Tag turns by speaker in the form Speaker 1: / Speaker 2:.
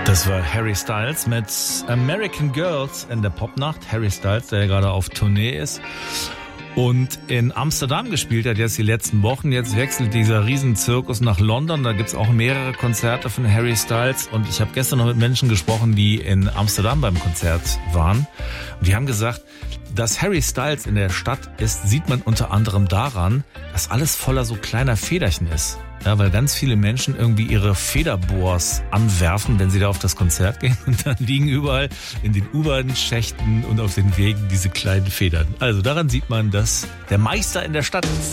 Speaker 1: Das war Harry Styles mit American Girls in der Popnacht. Harry Styles, der ja gerade auf Tournee ist und in Amsterdam gespielt hat jetzt die letzten Wochen. Jetzt wechselt dieser Riesenzirkus nach London. Da gibt's auch mehrere Konzerte von Harry Styles. Und ich habe gestern noch mit Menschen gesprochen, die in Amsterdam beim Konzert waren. Und die haben gesagt, dass Harry Styles in der Stadt ist, sieht man unter anderem daran, dass alles voller so kleiner Federchen ist. Ja, weil ganz viele Menschen irgendwie ihre Federbohrs anwerfen, wenn sie da auf das Konzert gehen. Und dann liegen überall in den U-Bahn-Schächten und auf den Wegen diese kleinen Federn. Also daran sieht man, dass der Meister in der Stadt ist.